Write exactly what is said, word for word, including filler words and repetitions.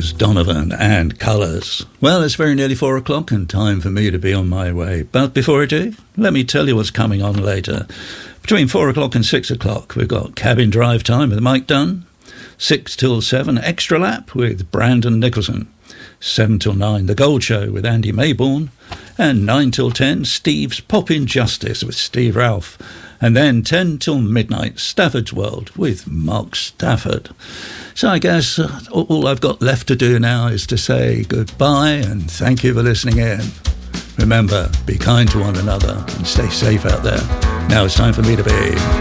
was Donovan and Colours. Well, it's very nearly four o'clock and time for me to be on my way. But before I do, let me tell you what's coming on later. Between four o'clock and six o'clock, we've got Cabin Drive Time with Mike Dunn. Six till seven, Extra Lap with Brandon Nicholson. Seven till nine, The Gold Show with Andy Mayborn. And nine till ten, Steve's Pop-In Justice with Steve Ralph. And then ten till midnight, Stafford's World with Mark Stafford. So I guess uh, all I've got left to do now is to say goodbye and thank you for listening in. Remember, be kind to one another and stay safe out there. Now it's time for me to be